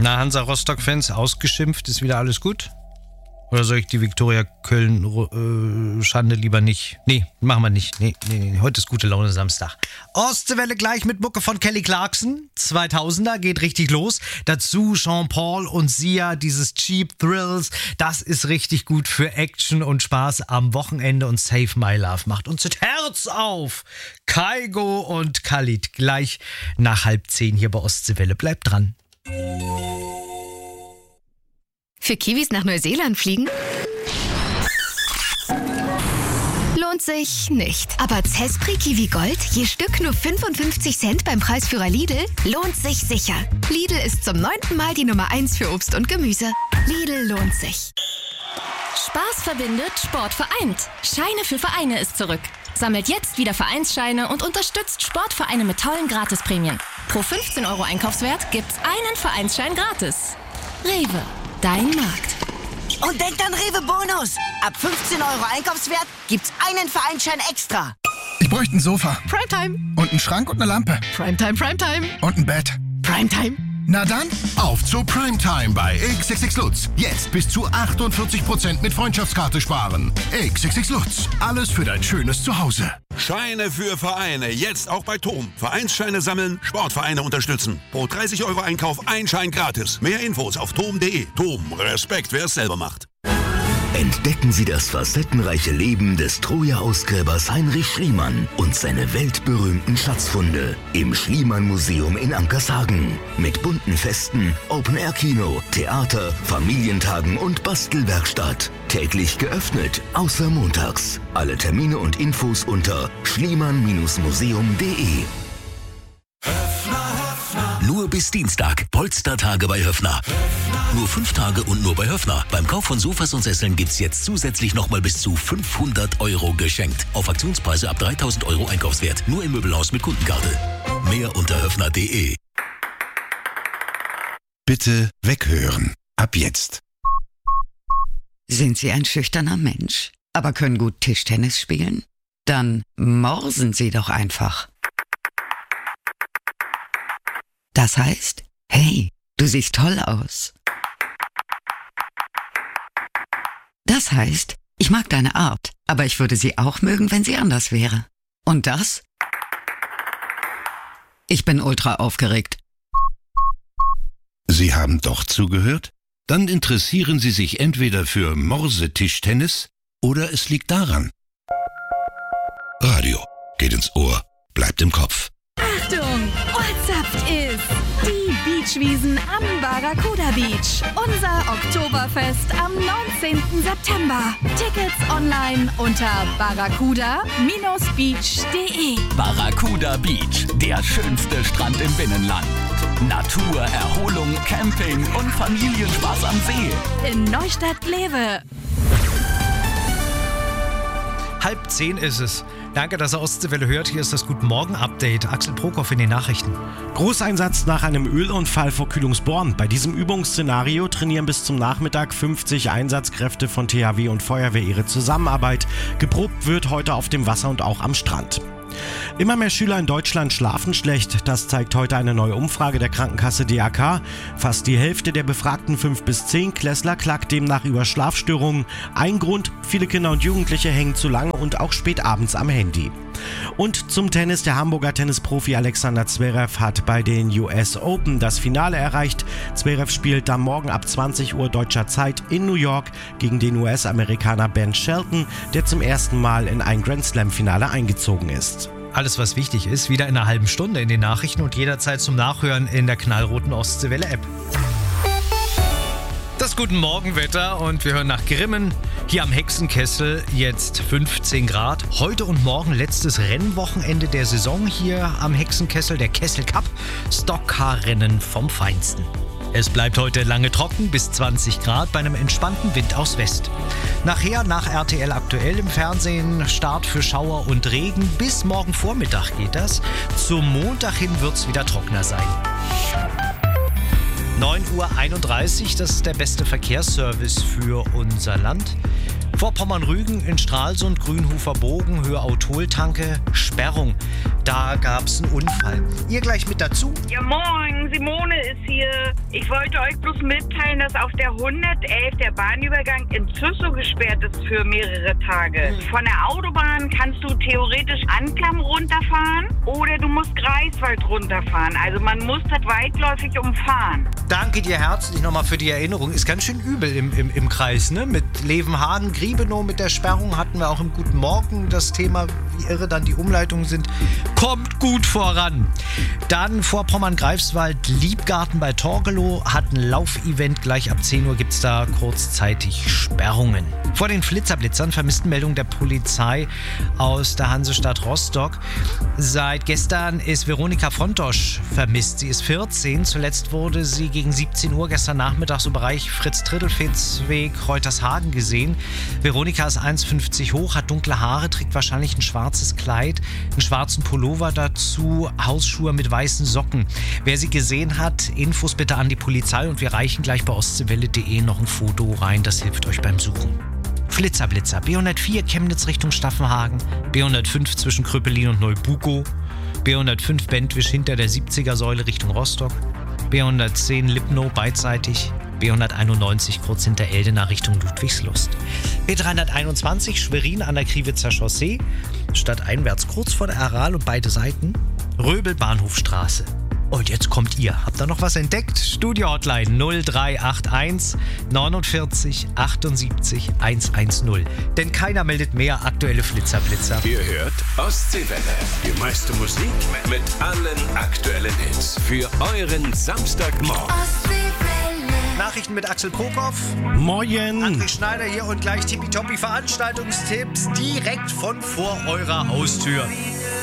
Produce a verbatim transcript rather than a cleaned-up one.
Na, Hansa Rostock-Fans, ausgeschimpft, ist wieder alles gut? Oder soll ich die Viktoria Köln-Schande äh, lieber nicht? Nee, machen wir nicht. Nee, nee, nee, heute ist gute Laune Samstag. Ostseewelle gleich mit Mucke von Kelly Clarkson. zweitausender geht richtig los. Dazu Sean Paul und Sia, dieses Cheap Thrills. Das ist richtig gut für Action und Spaß am Wochenende. Und Save My Love macht uns das Herz auf. Kaigo und Khalid gleich nach halb zehn hier bei Ostseewelle. Bleibt dran. Für Kiwis nach Neuseeland fliegen? Lohnt sich nicht. Aber Zespri Kiwi Gold, je Stück nur fünfundfünfzig Cent beim Preisführer Lidl, lohnt sich sicher. Lidl ist zum neunten Mal die Nummer eins für Obst und Gemüse. Lidl lohnt sich. Spaß verbindet, Sport vereint. Scheine für Vereine ist zurück. Sammelt jetzt wieder Vereinsscheine und unterstützt Sportvereine mit tollen Gratisprämien. Pro fünfzehn Euro Einkaufswert gibt's einen Vereinsschein gratis. Rewe. Dein Markt. Und denkt an Rewe Bonus. Ab fünfzehn Euro Einkaufswert gibt's einen Vereinsschein extra. Ich bräuchte ein Sofa. Primetime. Und einen Schrank und eine Lampe. Primetime, Primetime. Und ein Bett. Primetime. Na dann, auf zu Primetime bei X X X Lutz. Jetzt bis zu achtundvierzig Prozent mit Freundschaftskarte sparen. X X X Lutz. Alles für dein schönes Zuhause. Scheine für Vereine. Jetzt auch bei Tom. Vereinsscheine sammeln, Sportvereine unterstützen. Pro dreißig Euro Einkauf ein Schein gratis. Mehr Infos auf tom punkt de. Tom, Respekt, wer es selber macht. Entdecken Sie das facettenreiche Leben des Troja-Ausgräbers Heinrich Schliemann und seine weltberühmten Schatzfunde im Schliemann-Museum in Ankershagen. Mit bunten Festen, Open-Air-Kino, Theater, Familientagen und Bastelwerkstatt. Täglich geöffnet, außer montags. Alle Termine und Infos unter schliemann museum punkt de. Nur bis Dienstag. Polstertage bei Höffner. Nur fünf Tage und nur bei Höffner. Beim Kauf von Sofas und Sesseln gibt's jetzt zusätzlich nochmal bis zu fünfhundert Euro geschenkt. Auf Aktionspreise ab dreitausend Euro Einkaufswert. Nur im Möbelhaus mit Kundenkarte. Mehr unter höffner punkt de. Bitte weghören. Ab jetzt. Sind Sie ein schüchterner Mensch, aber können gut Tischtennis spielen? Dann morsen Sie doch einfach. Das heißt, hey, du siehst toll aus. Das heißt, ich mag deine Art, aber ich würde sie auch mögen, wenn sie anders wäre. Und das? Ich bin ultra aufgeregt. Sie haben doch zugehört? Dann interessieren Sie sich entweder für Morsetischtennis oder es liegt daran. Radio geht ins Ohr, bleibt im Kopf. Achtung, Ortsaft ist die Beachwiesen am Barracuda Beach. Unser Oktoberfest am neunzehnten September. Tickets online unter barracuda beach punkt de. Barracuda Beach, der schönste Strand im Binnenland. Natur, Erholung, Camping und Familienspaß am See. In Neustadt-Lewe. Halb zehn ist es. Danke, dass ihr Ostseewelle hört. Hier ist das Guten Morgen-Update. Axel Prokop in den Nachrichten. Großeinsatz nach einem Ölunfall vor Kühlungsborn. Bei diesem Übungsszenario trainieren bis zum Nachmittag fünfzig Einsatzkräfte von T H W und Feuerwehr ihre Zusammenarbeit. Geprobt wird heute auf dem Wasser und auch am Strand. Immer mehr Schüler in Deutschland schlafen schlecht. Das zeigt heute eine neue Umfrage der Krankenkasse D A K. Fast die Hälfte der befragten fünf bis zehn Klässler klagt demnach über Schlafstörungen. Ein Grund, viele Kinder und Jugendliche hängen zu lange und auch spät abends am Handy. Und zum Tennis. Der Hamburger Tennisprofi Alexander Zverev hat bei den U S Open das Finale erreicht. Zverev spielt am Morgen ab zwanzig Uhr deutscher Zeit in New York gegen den U S-Amerikaner Ben Shelton, der zum ersten Mal in ein Grand-Slam-Finale eingezogen ist. Alles, was wichtig ist, wieder in einer halben Stunde in den Nachrichten und jederzeit zum Nachhören in der knallroten Ostseewelle-App. Das Guten Morgen-Wetter und wir hören nach Grimmen. Hier am Hexenkessel jetzt fünfzehn Grad. Heute und morgen letztes Rennwochenende der Saison hier am Hexenkessel, der Kessel Cup. Stockcar-Rennen vom Feinsten. Es bleibt heute lange trocken, bis zwanzig Grad bei einem entspannten Wind aus West. Nachher nach R T L aktuell im Fernsehen Start für Schauer und Regen. Bis morgen Vormittag geht das. Zum Montag hin wird es wieder trockener sein. neun Uhr einunddreißig, das ist der beste Verkehrsservice für unser Land. Vorpommern-Rügen in Stralsund, Grünhofer Bogen, Höhe Autoltanke, Sperrung. Da gab es einen Unfall. Ihr gleich mit dazu? Ja, moin, Simone ist hier. Ich wollte euch bloß mitteilen, dass auf der hundertelf der Bahnübergang in Züssow gesperrt ist für mehrere Tage. Mhm. Von der Autobahn kannst du theoretisch Anklam runterfahren oder du musst Greifswald runterfahren. Also man muss das weitläufig umfahren. Danke dir herzlich nochmal für die Erinnerung. Ist ganz schön übel im, im, im Kreis, ne? Mit Levenhagen, Griebenow, mit der Sperrung hatten wir auch im Guten Morgen das Thema, wie irre dann die Umleitungen sind. Kommt gut voran. Dann Vorpommern-Greifswald, Liebgarten bei Torgelow hat ein Laufevent. Gleich ab zehn Uhr gibt es da kurzzeitig Sperrungen. Vor den Flitzerblitzern Vermisstenmeldung der Polizei aus der Hansestadt Rostock. Seit gestern ist Veronika Frontosch vermisst. Sie ist vierzehn. Zuletzt wurde sie gegen siebzehn Uhr gestern Nachmittag so Bereich Fritz-Trittelfitz-Weg Reutershagen gesehen. Veronika ist eins fünfzig hoch, hat dunkle Haare, trägt wahrscheinlich ein schwarzes Kleid, einen schwarzen Pullover dazu, Hausschuhe mit weißen Socken. Wer sie gesehen hat, Infos bitte an die Polizei und wir reichen gleich bei ostseewelle punkt de noch ein Foto rein, das hilft euch beim Suchen. Flitzerblitzer, B hundertvier Chemnitz Richtung Staffenhagen, B hundertfünf zwischen Kröpelin und Neubukow, B hundertfünf Bentwisch hinter der siebziger Säule Richtung Rostock, B hundertzehn Lipnow beidseitig, B hunderteinundneunzig kurz hinter Eldena Richtung Ludwigslust. B dreihunderteinundzwanzig Schwerin an der Kriwitzer Chaussee, stadteinwärts kurz vor der Aral und beide Seiten, Röbel Bahnhofstraße. Und jetzt kommt ihr. Habt ihr noch was entdeckt? Studio-Hotline null drei acht eins neunundvierzig achtundsiebzig hundertzehn. Denn keiner meldet mehr aktuelle Flitzerblitzer. Ihr hört Ostseewelle. Die meiste Musik mit allen aktuellen Hits. Für euren Samstagmorgen. Nachrichten mit Axel Prokop. Moin. André Schneider hier und gleich tippitoppi Veranstaltungstipps direkt von vor eurer Haustür.